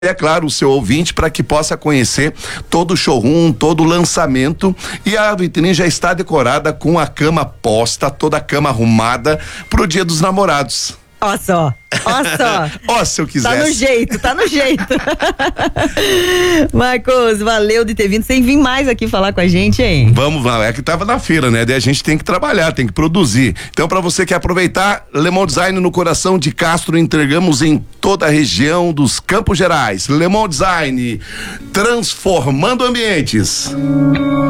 é claro, o seu ouvinte, para que possa conhecer todo o showroom, todo o lançamento. E a vitrine já está decorada com a cama posta, toda a cama arrumada pro Dia dos Namorados. Ó só. Ó, se eu quisesse. Tá no jeito. Marcos, valeu de ter vindo. Sem vir mais aqui falar com a gente, hein? Vamos lá, é que tava na feira, né? Daí a gente tem que trabalhar, tem que produzir. Então, para você que aproveitar, Lemon Design no coração de Castro, entregamos em toda a região dos Campos Gerais. Lemon Design, transformando ambientes.